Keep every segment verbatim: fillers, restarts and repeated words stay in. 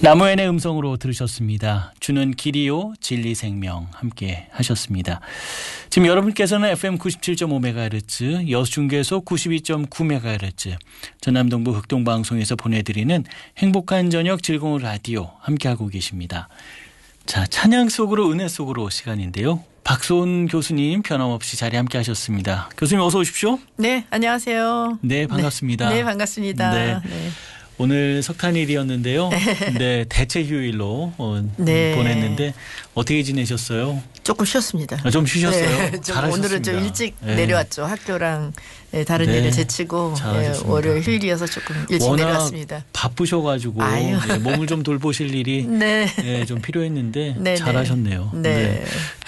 나무엔의 음성으로 들으셨습니다. 주는 길이요 진리 생명 함께 하셨습니다. 지금 여러분께서는 에프엠 구십칠 점 오 메가헤르츠 여수중계소 구십이 점 구 메가헤르츠 전남동부 흑동방송에서 보내드리는 행복한 저녁 즐거운 라디오 함께하고 계십니다. 자, 찬양 속으로 은혜 속으로 시간인데요. 박소은 교수님 변함없이 자리 함께 하셨습니다. 교수님 어서 오십시오. 네, 안녕하세요. 네, 반갑습니다. 네, 네 반갑습니다. 네. 네. 오늘 석탄일이었는데요. 네, 대체 휴일로 네. 보냈는데 어떻게 지내셨어요? 조금 쉬었습니다. 아, 좀 쉬셨어요? 네, 좀 잘하셨습니다. 오늘은 좀 일찍 네. 내려왔죠. 학교랑 다른 네. 일을 제치고 네, 월요일 휴일이어서 조금 일찍 워낙 내려왔습니다. 바쁘셔가지고 네, 몸을 좀 돌보실 일이 네. 네, 좀 필요했는데 네, 잘하셨네요. 네.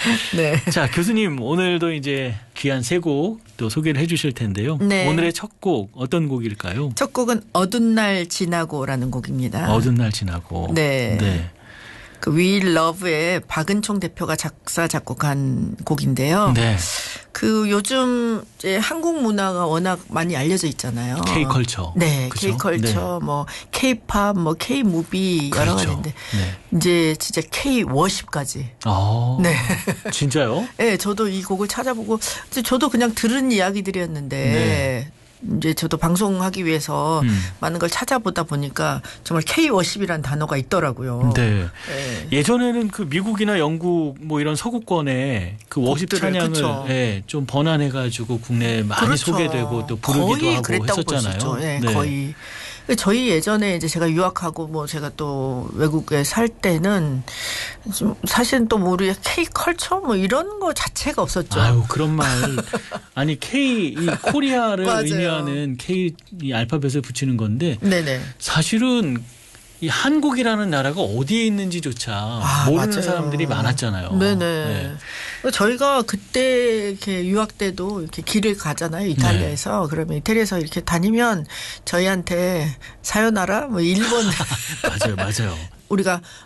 네. 네. 자, 교수님 오늘도 이제 귀한 세 곡 또 소개를 해 주실 텐데요. 네. 오늘의 첫 곡 어떤 곡일까요? 첫 곡은 어두운 날 지나고라는 곡입니다. 어두운 날 지나고. 네. 네. 그 We Love의 박은총 대표가 작사 작곡한 곡인데요. 네. 그 요즘 이제 한국 문화가 워낙 많이 알려져 있잖아요. K컬처. 네, 그쵸? K컬처, 네. 뭐 K팝, 뭐 K무비 여러 그렇죠. 가지인데 네. 이제 진짜 K워십까지. 아, 네. 진짜요? 네, 저도 이 곡을 찾아보고 이제 저도 그냥 들은 이야기들이었는데 네. 이제 저도 방송하기 위해서 음. 많은 걸 찾아보다 보니까 정말 K워십이라는 단어가 있더라고요. 네. 네. 예전에는 그 미국이나 영국 뭐 이런 서구권에 그 워십 곡들을, 찬양을 예, 좀 번안해가지고 국내에 많이 그렇죠. 소개되고 또 부르기도 거의 하고 그랬다고 했었잖아요. 볼 수 있죠. 네, 네. 거의. 저희 예전에 이제 제가 유학하고 뭐 제가 또 외국에 살 때는 좀 사실은 또 뭐 우리 K컬처 뭐 이런 거 자체가 없었죠. 아유, 그런 말. 아니, K, 이 코리아를 맞아요. 의미하는 K 이 알파벳을 붙이는 건데 네네. 사실은 이 한국이라는 나라가 어디에 있는지조차 아, 모르는 맞아요. 사람들이 많았잖아요. 네네. 네. 저희가 그때 이렇게 유학 때도 이렇게 길을 가잖아요. 이탈리아에서. 네. 그러면 이태리에서 이렇게 다니면 저희한테 사요나라 뭐 일본 맞아요, 맞아요. 우리가